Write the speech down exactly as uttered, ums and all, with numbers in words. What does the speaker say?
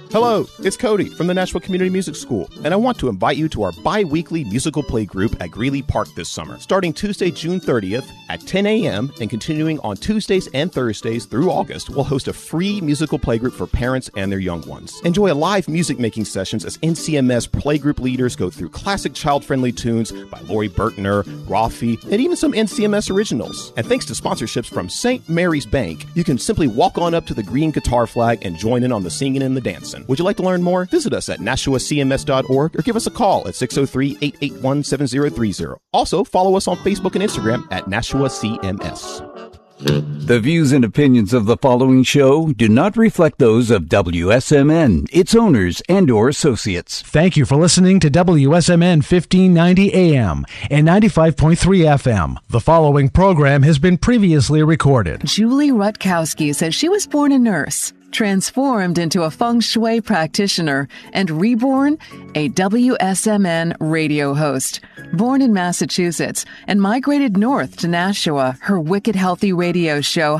Hello, it's Cody from the Nashua Community Music School, and I want to invite you to our bi-weekly musical play group at Greeley Park this summer. Starting Tuesday, June thirtieth at ten a.m. and continuing on Tuesdays and Thursdays through August, we'll host a free musical play group for parents and their young ones. Enjoy live music-making sessions as N C M S playgroup leaders go through classic child-friendly tunes by Lori Burtner, Rafi, and even some N C M S originals. And thanks to sponsorships from Saint Mary's Bank, you can simply walk on up to the green guitar flag and join in on the singing and the dancing. Would you like to learn more? Visit us at nashua c m s dot org or give us a call at six oh three, eight eight one, seven oh three oh. Also, follow us on Facebook and Instagram at Nashua C M S. The views and opinions of the following show do not reflect those of W S M N, its owners, and or associates. Thank you for listening to W S M N fifteen ninety A M and ninety-five point three F M. The following program has been previously recorded. Julie Rutkowski says she was born a nurse, transformed into a feng shui practitioner, and reborn a W S M N radio host. Born in Massachusetts and migrated north to Nashua, her Wicked Healthy radio show